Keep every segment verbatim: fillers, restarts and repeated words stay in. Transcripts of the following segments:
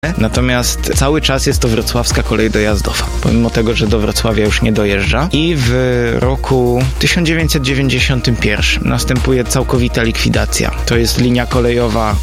Natomiast cały czas jest to wrocławska kolej dojazdowa, pomimo tego, że do Wrocławia już nie dojeżdża. I w roku tysiąc dziewięćset dziewięćdziesiątym pierwszym następuje całkowita likwidacja. To jest linia kolejowa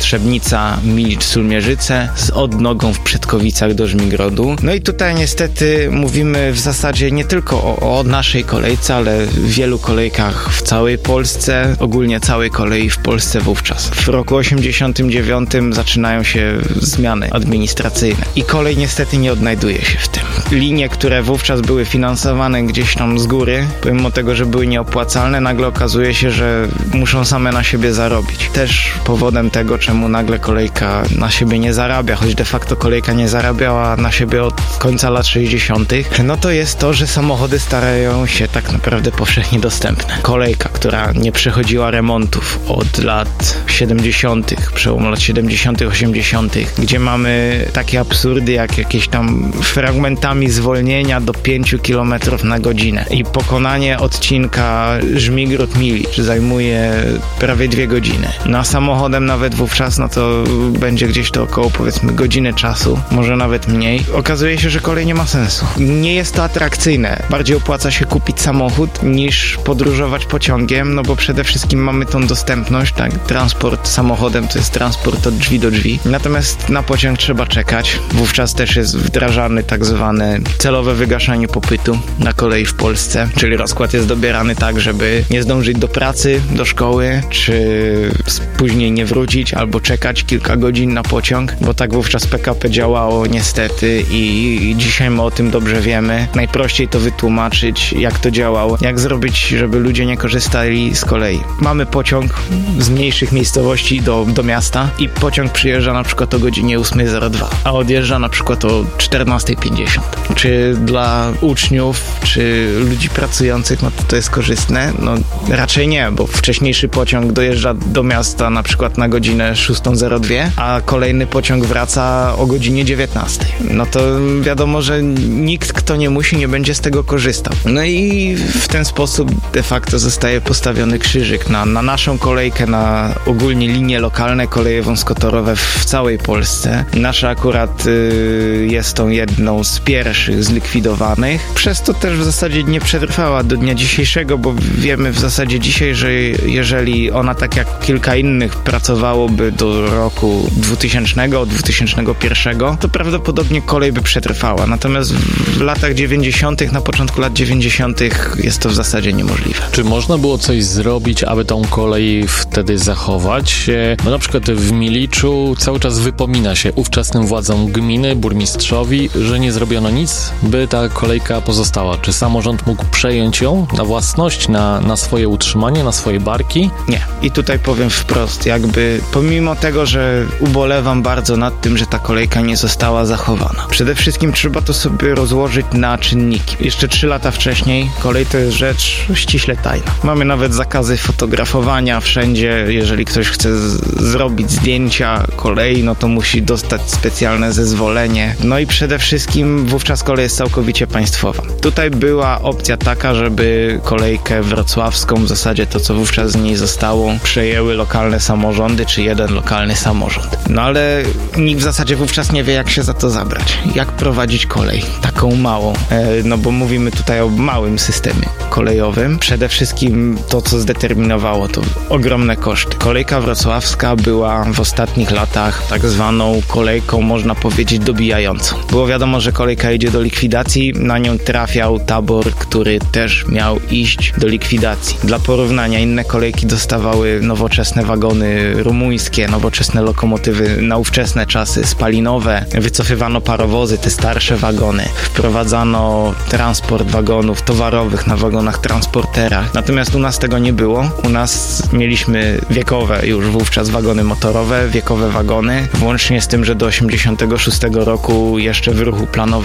Trzebnica-Milicz-Sulmierzyce z odnogą w Przedkowicach do Żmigrodu. No i tutaj niestety mówimy w zasadzie nie tylko o, o naszej kolejce, ale w wielu kolejkach w całej Polsce, ogólnie całej kolei w Polsce wówczas. W roku osiemdziesiątym dziewiątym zaczynają się zmiany administracyjne. I kolej niestety nie odnajduje się w tym. Linie, które wówczas były finansowane gdzieś tam z góry, pomimo tego, że były nieopłacalne, nagle okazuje się, że muszą same na siebie zarobić. Też powodem tego, czemu nagle kolejka na siebie nie zarabia, choć de facto kolejka nie zarabiała na siebie od końca lat sześćdziesiątych, no to jest to, że samochody starają się tak naprawdę powszechnie dostępne. Kolejka, która nie przechodziła remontów od lat siedemdziesiątych, przełomu lat siedemdziesiątych, osiemdziesiątych, gdzie mamy takie absurdy jak jakieś tam fragmentami zwolnienia do pięciu kilometrów na godzinę i pokonanie odcinka Żmigród-Milicz zajmuje prawie dwie godziny. Na samochodem nawet wówczas, no to będzie gdzieś to około powiedzmy godziny czasu, może nawet mniej. Okazuje się, że kolej nie ma sensu. Nie jest to atrakcyjne. Bardziej opłaca się kupić samochód niż podróżować pociągiem, no bo przede wszystkim mamy tą dostępność, tak? Transport samochodem to jest transport od drzwi do drzwi. Natomiast na pociąg trzeba czekać. Wówczas też jest wdrażany tak zwane celowe wygaszanie popytu na kolei w Polsce, czyli rozkład jest dobierany tak, żeby nie zdążyć do pracy, do szkoły, czy później nie wrócić, albo czekać kilka godzin na pociąg, bo tak wówczas P K P działało niestety i dzisiaj my o tym dobrze wiemy. Najprościej to wytłumaczyć, jak to działało, jak zrobić, żeby ludzie nie korzystali z kolei. Mamy pociąg z mniejszych miejscowości do, do miasta i pociąg przyjeżdża na przykład o godzinie ósma zero dwa, a odjeżdża na przykład o czternasta pięćdziesiąt. Czy dla uczniów, czy ludzi pracujących, no to to jest korzystne? No raczej nie, bo wcześniejszy pociąg dojeżdża do miasta na przykład na godzinę szósta zero dwa, a kolejny pociąg wraca o godzinie dziewiętnastej. No to wiadomo, że nikt, kto nie musi, nie będzie z tego korzystał. No i w ten sposób de facto zostaje postawiony krzyżyk na, na naszą kolejkę, na ogólnie linie lokalne, koleje wąskotorowe w całej Polsce. Nasza akurat y, jest tą jedną z pierwszych zlikwidowanych. Przez to też w zasadzie nie przetrwała do dnia dzisiejszego, bo wiemy w zasadzie dzisiaj, że jeżeli ona tak jak kilka innych pracowałoby do roku dwutysięcznego, dwutysięcznego pierwszego, to prawdopodobnie kolej by przetrwała. Natomiast w latach dziewięćdziesiątych, na początku lat dziewięćdziesiątych jest to w zasadzie niemożliwe. Czy można było coś zrobić, aby tą kolej wtedy zachować? Bo na przykład w Miliczu cały czas wypomina się ówczesnym władzom gminy, burmistrzowi, że nie zrobiono nic, by ta kolejka pozostała. Czy samorząd mógł przejąć ją na własność, na, na swoje utrzymanie, na swoje barki? Nie. I tutaj powiem wprost, jakby pomimo tego, że ubolewam bardzo nad tym, że ta kolejka nie została zachowana. Przede wszystkim trzeba to sobie rozłożyć na czynniki. Jeszcze trzy lata wcześniej kolej to jest rzecz ściśle tajna. Mamy nawet zakazy fotografowania wszędzie. Jeżeli ktoś chce z- zrobić zdjęcia kolei, no to musi dostać specjalne zezwolenie. No i przede wszystkim wówczas kolej jest całkowicie państwowa. Tutaj była opcja taka, żeby kolejkę wrocławską, w zasadzie to, co wówczas z niej zostało, przejęły lokalne samorządy, czy jeden lokalny samorząd. No ale nikt w zasadzie wówczas nie wie, jak się za to zabrać. Jak prowadzić kolej taką małą. E, no bo mówimy tutaj o małym systemie kolejowym. Przede wszystkim to, co zdeterminowało to ogromne koszty. Kolejka wrocławska była w ostatnich latach tak zwaną kolejką, można powiedzieć, dobijającą. Było wiadomo, że kolejka idzie do likwidacji, na nią trafiał tabor, który też miał iść do likwidacji. Dla porównania inne kolejki dostawały nowoczesne wagony rumuńskie, nowoczesne lokomotywy na ówczesne czasy, spalinowe, wycofywano parowozy, te starsze wagony, wprowadzano transport wagonów towarowych na wagonach transporterach. Natomiast u nas tego nie było. U nas mieliśmy wiekowe już wówczas wagony motorowe, wiekowe wagony, włącznie z tym, że do osiemdziesiątego szóstego roku jeszcze w ruchu planowym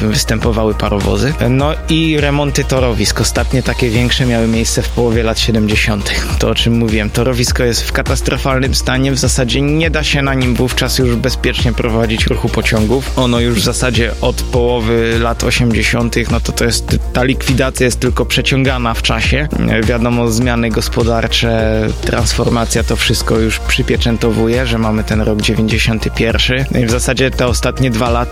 występowały parowozy. No i remonty torowisk. Ostatnie takie większe miały miejsce w połowie lat siedemdziesiątych. To, o czym mówiłem. Torowisko jest w katastrofalnym stanie. W zasadzie nie da się na nim wówczas już bezpiecznie prowadzić ruchu pociągów. Ono już w zasadzie od połowy lat osiemdziesiątych, no to to jest, ta likwidacja jest tylko przeciągana w czasie. Wiadomo, zmiany gospodarcze, transformacja, to wszystko już przypieczętowuje, że mamy ten rok dziewięćdziesiąty pierwszy. No i w zasadzie te ostatnie dwa lata